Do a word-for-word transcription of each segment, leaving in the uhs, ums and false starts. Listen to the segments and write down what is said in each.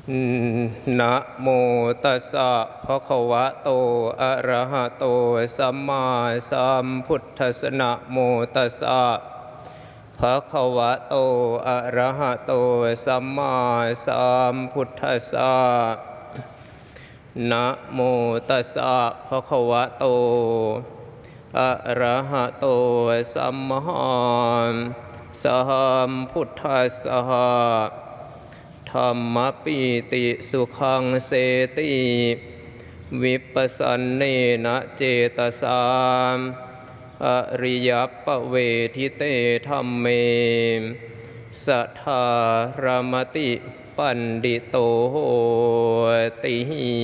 นะโมตัสสะภะคะวะโตอะระหะโตสัมมาสัมพุทธัสสะนะโมตัสสะภะคะวะโตอะระหะโตสัมมาสัมพุทธัสสะนะโมตัสสะภะคะวะโตอะระหะโตสัมมาสัมพุทธัสสะธัมมปิติสุขังเสติวิปัสสเนนะเจตสามอริยปเวทิเตธัมเมสัทธารมติปันดิโตโหติ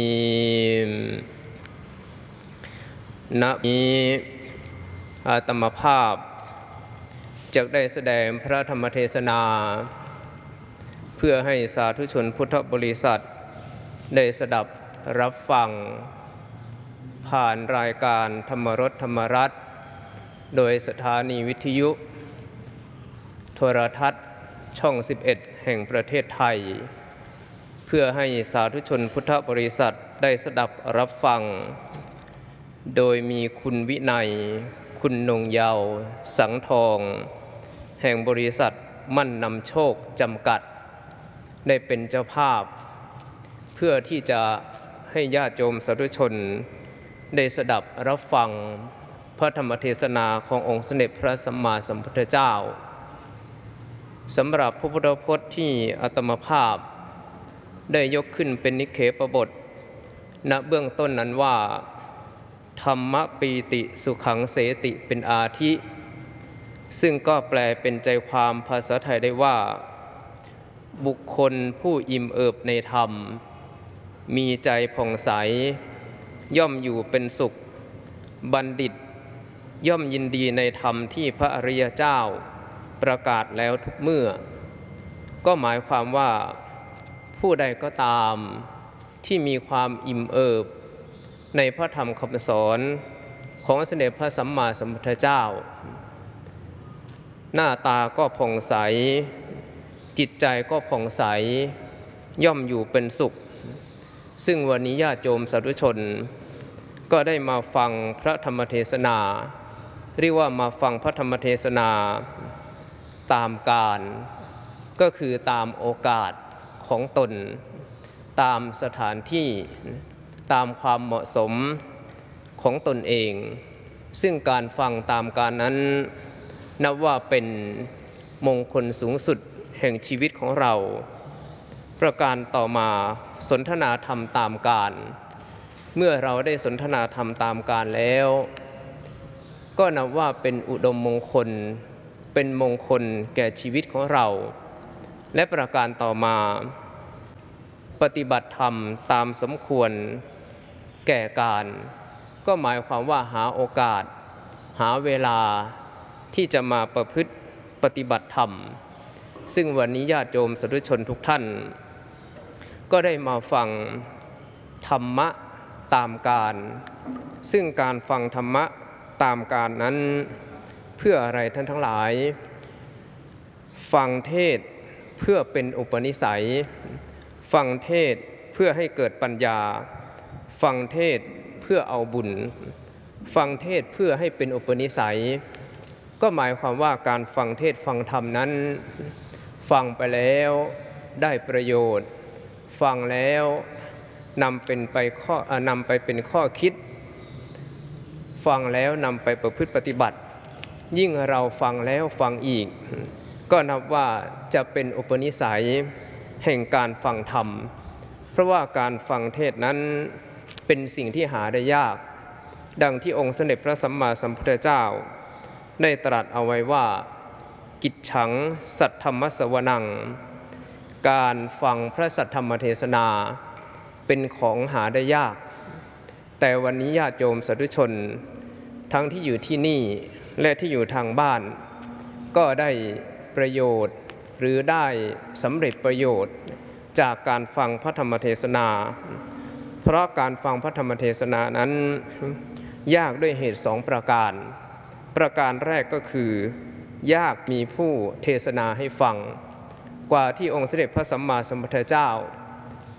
ณนี้อาตมภาพจะได้แสดงพระธรรมเทศนาเพื่อให้สาธุชนพุทธบริษัทได้สดับรับฟังผ่านรายการธรรมรสธรรมรัตน์โดยสถานีวิทยุโทรทัศน์ช่องสิบเอ็ดแห่งประเทศไทยเพื่อให้สาธุชนพุทธบริษัทได้สดับรับฟังโดยมีคุณวินัยคุณนงเยาว์สังทองแห่งบริษัทมั่นนำโชคจำกัดได้เป็นเจ้าภาพเพื่อที่จะให้ญาติโยมสาธุชนได้สดับรับฟังพระธรรมเทศนาขององค์สมเด็จพระสัมมาสัมพุทธเจ้าสำหรับพระพุทธพจน์ที่อาตมาภาพได้ยกขึ้นเป็นนิเคปบทณเบื้องต้นนั้นว่าธรรมปีติสุขังเสติเป็นอาทิซึ่งก็แปลเป็นใจความภาษาไทยได้ว่าบุคคลผู้อิ่มเอิบในธรรมมีใจผ่องใสย่อมอยู่เป็นสุขบัณฑิตย่อมยินดีในธรรมที่พระอริยเจ้าประกาศแล้วทุกเมื่อก็หมายความว่าผู้ใดก็ตามที่มีความอิ่มเอิบในพระธรรมคำสอนของสมเด็จพระสัมมาสัมพุทธเจ้าหน้าตาก็ผ่องใสจิตใจก็ผ่องใสย่อมอยู่เป็นสุขซึ่งวันนี้ญาติโยมสาธุชนก็ได้มาฟังพระธรรมเทศนาเรียกว่ามาฟังพระธรรมเทศนาตามกาลก็คือตามโอกาสของตนตามสถานที่ตามความเหมาะสมของตนเองซึ่งการฟังตามกาลนั้นนับว่าเป็นมงคลสูงสุดแห่งชีวิตของเราประการต่อมาสนทนาธรรมตามกาลเมื่อเราได้สนทนาธรรมตามกาลแล้วก็นับว่าเป็นอุดมมงคลเป็นมงคลแก่ชีวิตของเราและประการต่อมาปฏิบัติธรรมตามสมควรแก่การก็หมายความว่าหาโอกาสหาเวลาที่จะมาประพฤติปฏิบัติธรรมซึ่งวันนี้ญาติโยมสาธุชนทุกท่านก็ได้มาฟังธรรมะตามกาลซึ่งการฟังธรรมะตามกาลนั้นเพื่ออะไรท่านทั้งหลายฟังเทศเพื่อเป็นอุปนิสัยฟังเทศเพื่อให้เกิดปัญญาฟังเทศเพื่อเอาบุญฟังเทศเพื่อให้เป็นอุปนิสัยก็หมายความว่าการฟังเทศฟังธรรมนั้นฟังไปแล้วได้ประโยชน์ฟังแล้วนำเป็นไปข้อนำไปเป็นข้อคิดฟังแล้วนำไปประพฤติปฏิบัติยิ่งเราฟังแล้วฟังอีกก็นับว่าจะเป็นอุปนิสัยแห่งการฟังธรรมเพราะว่าการฟังเทศนั้นเป็นสิ่งที่หาได้ยากดังที่องค์สมเด็จพระสัมมาสัมพุทธเจ้าได้ตรัสเอาไว้ว่ากิจฉังสัทธรรมสวนังการฟังพระสัทธรรมเทศนาเป็นของหาได้ยากแต่วันนี้ญาติโยมสาธุชนทั้งที่อยู่ที่นี่และที่อยู่ทางบ้านก็ได้ประโยชน์หรือได้สำเร็จประโยชน์จากการฟังพระธรรมเทศนาเพราะการฟังพระธรรมเทศนานั้นยากด้วยเหตุสองประการประการแรกก็คือยากมีผู้เทศนาให้ฟังกว่าที่องค์สมเด็จพระสัมมาสัมพุทธเจ้า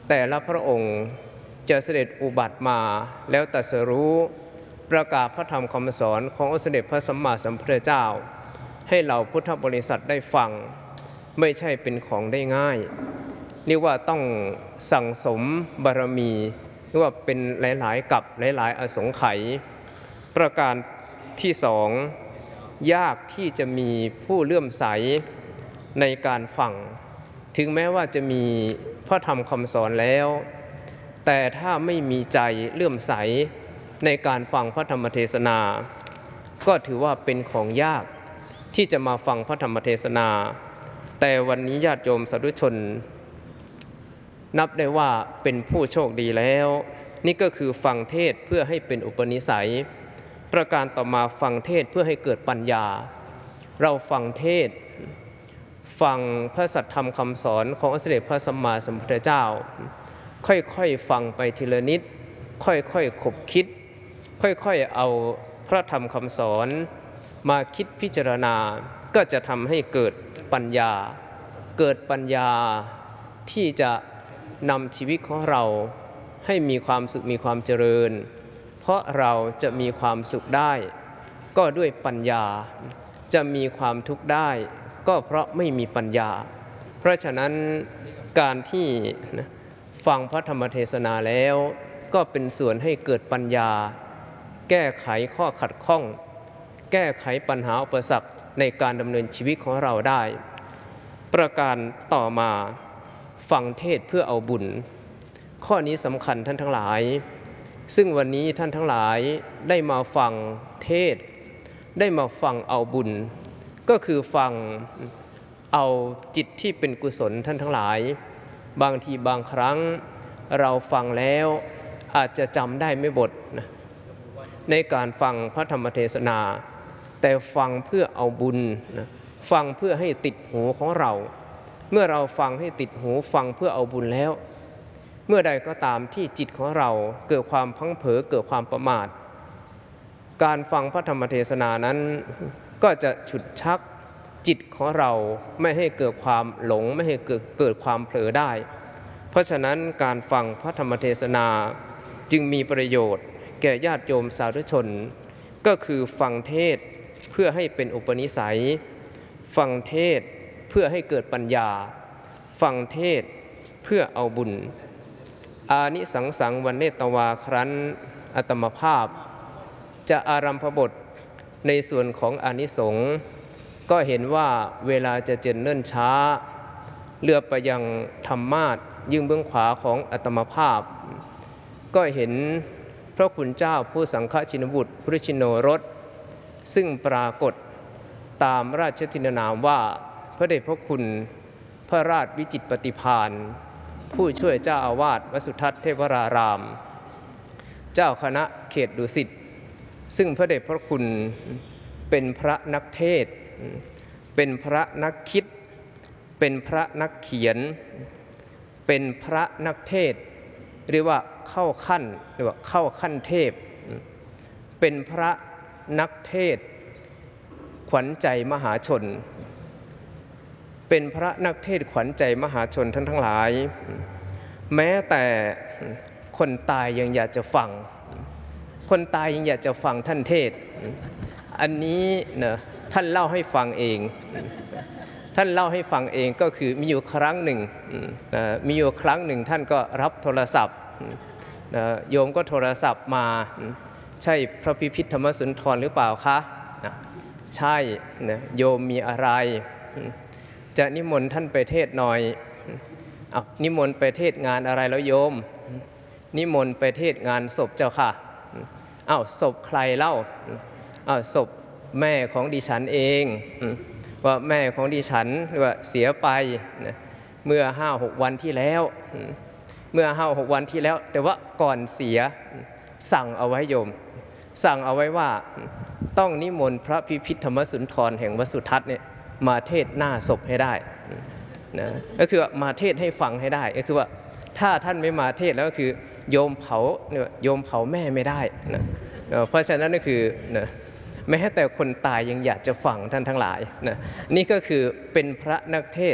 แต่ละพระองค์จะเสด็จอุบัติมาแล้วตรัสรู้ประกาศพระธรรมคำสอนขององค์สมเด็จพระสัมมาสัมพุทธเจ้าให้เหล่าพุทธบริษัทได้ฟังไม่ใช่เป็นของได้ง่ายนี่ว่าต้องสั่งสมบารมีนี่ว่าเป็นหลายๆกับหลายๆอสงไขยประการที่สองยากที่จะมีผู้เลื่อมใสในการฟังถึงแม้ว่าจะมีพระธรรมคำสอนแล้วแต่ถ้าไม่มีใจเลื่อมใสในการฟังพระธรรมเทศนาก็ถือว่าเป็นของยากที่จะมาฟังพระธรรมเทศนาแต่วันนี้ญาติโยมสาธุชนนับได้ว่าเป็นผู้โชคดีแล้วนี่ก็คือฟังเทศเพื่อให้เป็นอุปนิสัยประการต่อมาฟังเทศเพื่อให้เกิดปัญญาเราฟังเทศฟังพระสัทธรรมคำสอนขององค์สมเด็จพระสัมมาสัมพุทธเจ้าค่อยๆฟังไปทีละนิดค่อยๆขบคิดค่อยๆเอาพระธรรมคำสอนมาคิดพิจารณาก็จะทำให้เกิดปัญญาเกิดปัญญาที่จะนำชีวิตของเราให้มีความสุขมีความเจริญเพราะเราจะมีความสุขได้ก็ด้วยปัญญาจะมีความทุกข์ได้ก็เพราะไม่มีปัญญาเพราะฉะนั้นการที่ฟังพระธรรมเทศนาแล้วก็เป็นส่วนให้เกิดปัญญาแก้ไขข้อขัดข้องแก้ไขปัญหาอุปสรรคในการดำเนินชีวิตของเราได้ประการต่อมาฟังเทศเพื่อเอาบุญข้อนี้สำคัญท่านทั้งหลายซึ่งวันนี้ท่านทั้งหลายได้มาฟังเทศได้มาฟังเอาบุญก็คือฟังเอาจิตที่เป็นกุศลท่านทั้งหลายบางทีบางครั้งเราฟังแล้วอาจจะจำได้ไม่หมดนะในการฟังพระธรรมเทศนาแต่ฟังเพื่อเอาบุญนะฟังเพื่อให้ติดหูของเราเมื่อเราฟังให้ติดหูฟังเพื่อเอาบุญแล้วเมื่อใดก็ตามที่จิตของเราเกิดความพังเผลอเกิดความประมาทการฟังพระธรรมเทศนานั้นก็จะฉุดชักจิตของเราไม่ให้เกิดความหลงไม่ให้เกิดเกิดความเผลอได้เพราะฉะนั้นการฟังพระธรรมเทศนาจึงมีประโยชน์แก่ญาติโยมสาธุชนก็คือฟังเทศเพื่อให้เป็นอุปนิสัยฟังเทศเพื่อให้เกิดปัญญาฟังเทศเพื่อเอาบุญอานิสังสังวันเนตวาครั้นอาตมภาพจะอารัมภบทในส่วนของอานิสงส์ก็เห็นว่าเวลาจะเจริญเนิ่นช้าเลือกไปยังธรรมาสยื่นเบื้องขวาของอาตมภาพก็เห็นพระคุณเจ้าผู้สังฆชินบุตรพุทธชินโนรสซึ่งปรากฏตามราชทินนามว่าพระเดชพระคุณพระราชวิจิตรปฏิภาณผู้ช่วยเจ้าอาวาสวัดสุทัศน์เทพรารามเจ้าคณะเขตดุสิตซึ่งพระเดชพระคุณเป็นพระนักเทศน์เป็นพระนักคิดเป็นพระนักเขียนเป็นพระนักเทศน์เรียกว่าเข้าขั้นเรียกว่าเข้าขั้นเทพเป็นพระนักเทศน์ขวัญใจมหาชนเป็นพระนักเทศน์ขวัญใจมหาชนท่านทั้งหลายแม้แต่คนตายยังอยากจะฟังคนตายยังอยากจะฟังท่านเทศน์อันนี้นะท่านเล่าให้ฟังเองท่านเล่าให้ฟังเองก็คือมีอยู่ครั้งหนึ่งมีอยู่ครั้งหนึ่งท่านก็รับโทรศัพท์โยมก็โทรศัพท์มาใช่พระพิพิธธรรมสุนทรหรือเปล่าคะใช่โยมมีอะไรจะนิมนต์ท่านไปเทศหน่อยเอานิมนต์ไปเทศงานอะไรแล้วโยมนิมนต์ไปเทศงานศพเจ้าค่ะอ้าวศพใครเล่าอ้าวศพแม่ของดิฉันเองว่าแม่ของดิฉันว่าเสียไปเมื่อห้าหกวันที่แล้วเมื่อห้าหกวันที่แล้วแต่ว่าก่อนเสียสั่งเอาไว้โยมสั่งเอาไว้ว่าต้องนิมนต์พระพิพิธธรรมสุนทรแห่งวัดสุทัศน์เนี่ยมาเทศหน้าศพให้ได้นะก็คือมาเทศให้ฟังให้ได้ก็คือว่าถ้าท่านไม่มาเทศแล้วก็คือโยมเผาเนี่ยโยมเผาแม่ไม่ได้นะเพราะฉะนั้นก็คือนะแม้แต่คนตายยังอยากจะฟังท่านทั้งหลายนะนี่ก็คือเป็นพระนักเทศข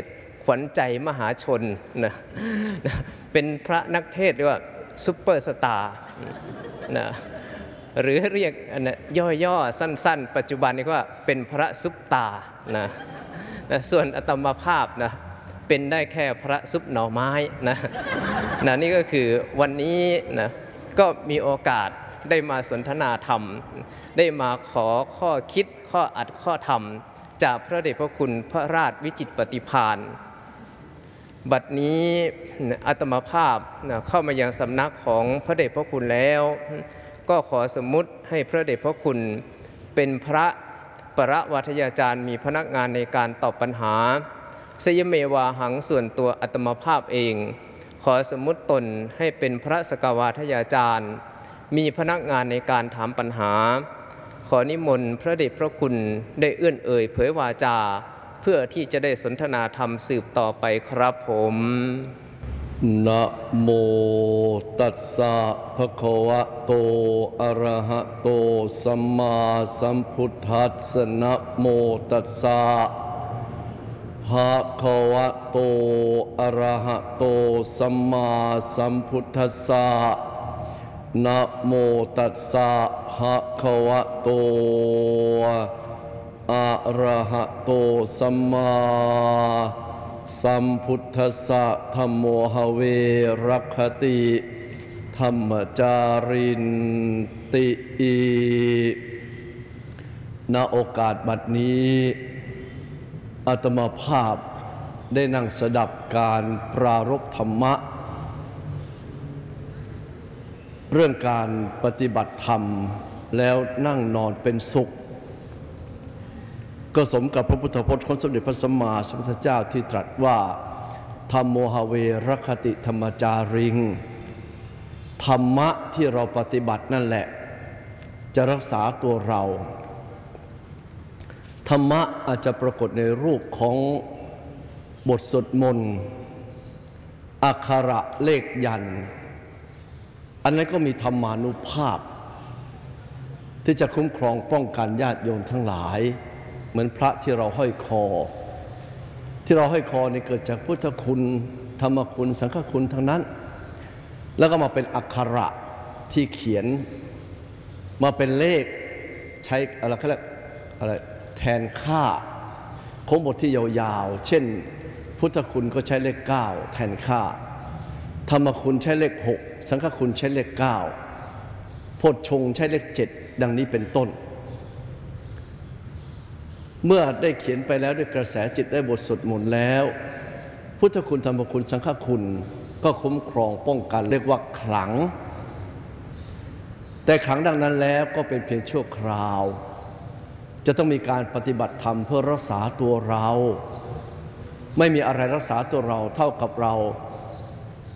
วัญใจมหาชนนะนะเป็นพระนักเทศน์เรียกว่าซุปเปอร์สตาร์นะหรือเรียกนะย่อๆสั้นๆปัจจุบันนี้ว่าเป็นพระซุปตานะนะส่วนอาตมาภาพนะเป็นได้แค่พระซุปหน่อไม้นะนะนี่ก็คือวันนี้นะก็มีโอกาสได้มาสนทนาธรรมได้มาขอข้อคิดข้ออัดข้อธรรมจากพระเดชพระคุณพระราชวิจิตรปฏิภาณบัดนี้อาตมาภาพเข้ามายังสำนักของพระเดชพระคุณแล้วก็ขอสมมุติให้พระเดชพระคุณเป็นพระประวัทยาจารย์มีพนักงานในการตอบปัญหาสยเมวาหังส่วนตัวอาตมาภาพเองขอสมมุติตนให้เป็นพระสกวาทยาจารย์มีพนักงานในการถามปัญหาขอนิมนต์พระเดชพระคุณได้เอื้อนเอ่ยเผยวาจาเพื่อที่จะได้สนทนาธรรมสืบต่อไปครับผมนะโมตัสสะภะคะวะโตอะระหะโตสัมมาสัมพุทธัสสะนะโมตัสสะภะคะวะโตอะระหะโตสัมมาสัมพุทธัสสะนะโมตัสสะภะคะวะโตอะระหะโตสัมมาสัมพุทธัสสะธัมโมหะเวรัคขติธัมมจารินติณโอกาสบัดนี้อาตมาภาพได้นั่งสดับการปรารภธรรมะเรื่องการปฏิบัติธรรมแล้วนั่งนอนเป็นสุขก็สมกับพระพุทธพจน์ของสมเด็จพระสัมมาสัมพุทธเจ้าที่ตรัสว่าธัมโมหะเวรัคขติธัมมจาริงธรรมะที่เราปฏิบัตินั่นแหละจะรักษาตัวเราธรรมะอาจจะปรากฏในรูปของบทสวดมนต์อักขระเลขยันต์อันนั้นก็มีธรรมานุภาพที่จะคุ้มครองป้องกันญาติโยมทั้งหลายเหมือนพระที่เราห้อยคอที่เราห้อยคอนี่เกิดจากพุทธคุณธรรมคุณสังฆคุณทั้งนั้นแล้วก็มาเป็นอักขระที่เขียนมาเป็นเลขใช้อะไรเขาเรียกอะไรแทนค่าของบทที่ยาวๆเช่นพุทธคุณก็ใช้เลขเก้าแทนค่าธรรมคุณใช้เลขหกสังฆคุณใช้เลขเก้าโพชฌงค์ใช้เลขเจ็ดดังนี้เป็นต้นเมื่อได้เขียนไปแล้วด้วยกระแสจิตได้บทสวดมนต์แล้วพุทธคุณธรรมคุณสังฆคุณก็คุ้มครองป้องกันเรียกว่าขลังแต่ขลังดังนั้นแล้วก็เป็นเพียงชั่วคราวจะต้องมีการปฏิบัติธรรมเพื่อรักษาตัวเราไม่มีอะไรรักษาตัวเราเท่ากับเรา